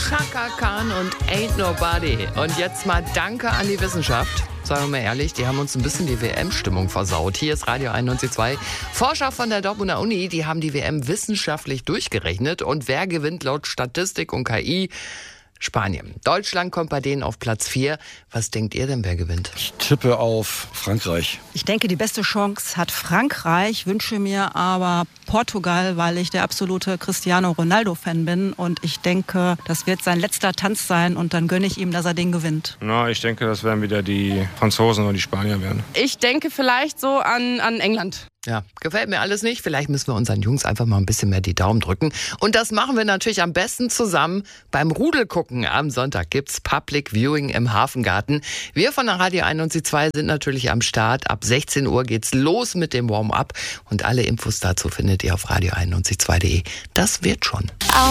Chaka Khan und Ain't Nobody. Und jetzt mal Danke an die Wissenschaft. Sagen wir mal ehrlich, die haben uns ein bisschen die WM-Stimmung versaut. Hier ist Radio 91.2. Forscher von der Dortmunder Uni, die haben die WM wissenschaftlich durchgerechnet. Und wer gewinnt laut Statistik und KI? Spanien. Deutschland kommt bei denen auf Platz 4. Was denkt ihr denn, wer gewinnt? Ich tippe auf Frankreich. Ich denke, die beste Chance hat Frankreich, wünsche mir aber Portugal, weil ich der absolute Cristiano Ronaldo-Fan bin. Und ich denke, das wird sein letzter Tanz sein und dann gönne ich ihm, dass er den gewinnt. Na, ich denke, das werden wieder die Franzosen oder die Spanier werden. Ich denke vielleicht so an England. Ja, gefällt mir alles nicht. Vielleicht müssen wir unseren Jungs einfach mal ein bisschen mehr die Daumen drücken. Und das machen wir natürlich am besten zusammen beim Rudelgucken. Am Sonntag gibt's Public Viewing im Hafengarten. Wir von der Radio 91.2 sind natürlich am Start. Ab 16 Uhr geht's los mit dem Warm-up. Und alle Infos dazu findet ihr auf radio91.2.de. Das wird schon.